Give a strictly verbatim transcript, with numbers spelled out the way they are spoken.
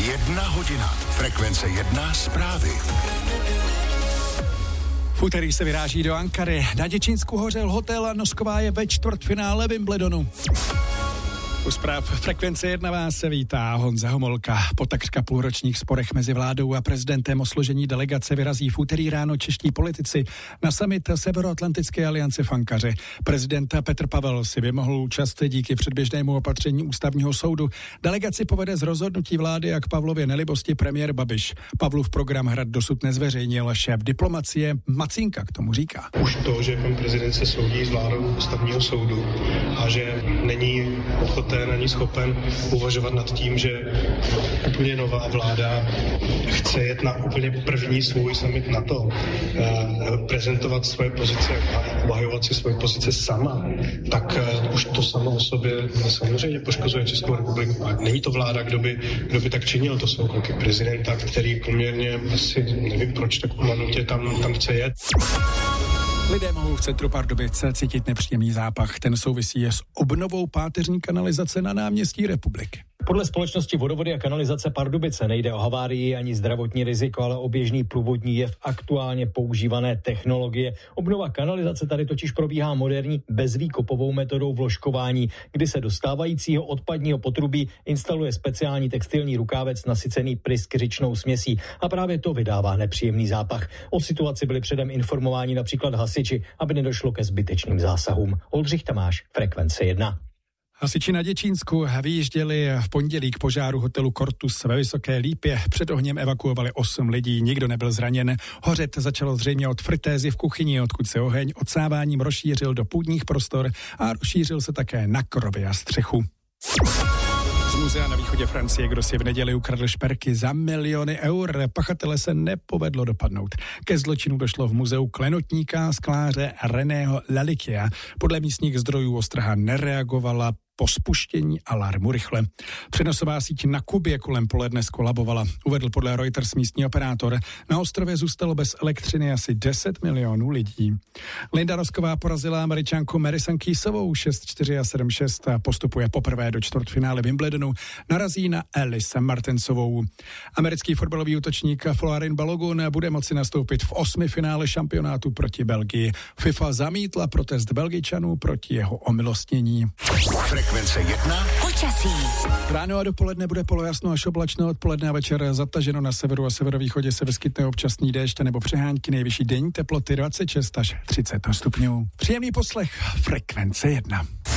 Jedna hodina. Frekvence jedna zprávy. V úterý se vyráží do Ankary. Na Děčínsku hořel hotel a Nosková je ve čtvrtfinále Wimbledonu. U zpráv Frekvence jedna vás se vítá Honza Homolka. Po takřka půlročních sporech mezi vládou a prezidentem o složení delegace vyrazí v úterý ráno čeští politici na summit Severoatlantické aliance v Ankaře. Prezident Petr Pavel si vymohl účast díky předběžnému opatření ústavního soudu. Delegaci povede z rozhodnutí vlády a k Pavlově nelibosti premiér Babiš. Pavlův program hrad dosud nezveřejnil, šéf diplomacie Macínka k tomu říká. Už to, že pan prezident se soudí s vládou ústavního soudu a že není ochoten není schopen uvažovat nad tím, že úplně nová vláda chce jet na úplně první svůj summit NATO, prezentovat svoje pozice a obhajovat si svoje pozice sama, tak už to samo o sobě samozřejmě poškozuje Českou republiku. A není to vláda, kdo by, kdo by tak činil, to jsou kroky prezidenta, který poměrně asi nevím proč tak umanutě tam, tam chce jet. Lidé mohou v centru Pardubice cítit nepříjemný zápach. Ten souvisí s obnovou páteřní kanalizace na náměstí Republiky. Podle společnosti Vodovody a kanalizace Pardubice nejde o havárii ani zdravotní riziko, ale o běžný průvodní jev aktuálně používané technologie. Obnova kanalizace tady totiž probíhá moderní bezvýkopovou metodou vložkování, kdy se do stávajícího odpadního potrubí instaluje speciální textilní rukávec nasycený pryskyřičnou směsí a právě to vydává nepříjemný zápach. O situaci byli předem informováni například hasiči, aby nedošlo ke zbytečným zásahům. Oldřich Tamáš, Frekvence jedna. Hasiči na Děčínsku vyjížděli v pondělí k požáru hotelu Cortus ve Vysoké Lípě. Před ohněm evakuovali osm lidí, nikdo nebyl zraněn. Hořet začalo zřejmě od fritézy v kuchyni, odkud se oheň odsáváním rozšířil do půdních prostor a rozšířil se také na krovy a střechu. Z muzea na východě Francie, kdo si v neděli ukradl šperky za miliony eur. Pachatele se nepovedlo dopadnout. Ke zločinu došlo v muzeu klenotníka skláře Reného Lalikia. Podle místních zdrojů ostraha nereagovala po spuštění alarmu rychle. Přenosová síť na Kubě kolem poledne skolabovala. Uvedl podle Reuters místní operátor. Na ostrově zůstalo bez elektřiny asi deset milionů lidí. Linda Nosková porazila Američanku Madison Keysovou šest čtyři a sedm šest a postupuje poprvé do čtvrtfinále Wimbledonu. Narazí na Alice Martensovou. Americký fotbalový útočník Florin Balogun bude moci nastoupit v osmi finále šampionátu proti Belgii. FIFA zamítla protest Belgičanů proti jeho omilostnění. Frekvence jedna. Počasí. Ráno a dopoledne bude polojasno až oblačno, odpoledne a večer zataženo. Na severu a severovýchodě se vyskytne občasný déšť nebo přehánky. Nejvyšší denní teploty dvacet šest až třicet stupňů. Příjemný poslech. Frekvence jedna.